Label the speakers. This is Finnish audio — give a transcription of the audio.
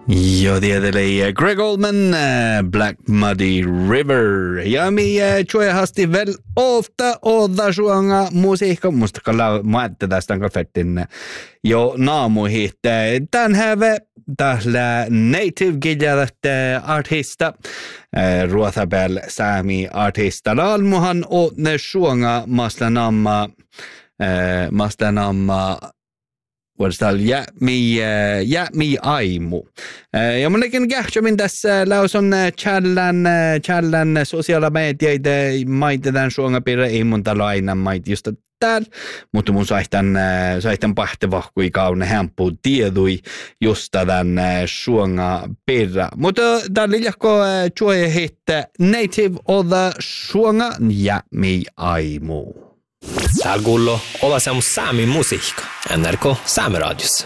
Speaker 1: Ja, det är Greg Oldman, Black Muddy River. Ja, mi hasti väl ofta odda suanga musiikka. Musta kalla maatte tästä on kalfettin jo naamuhit. Tän häve tällä native giljadat artista. Ruotabel saami artista. Almuhan o ne suanga maslanamma vuodestaan jäämi aimu. Ja monenkin kähtsämin tässä lausun challan sosiaalisia medioita maitetaan suongapirra ei mun talo aina mait just täällä, mutta mun saihtan pahtevahkui kaune hämpuu tiedui just tämän suongapirra. Mutta täällä liiakko tjuoja hitte native oda suonga jäämi aimu.
Speaker 2: Täällä kuuluu Ovasamu Saamin musiikka. NRK Saameradios.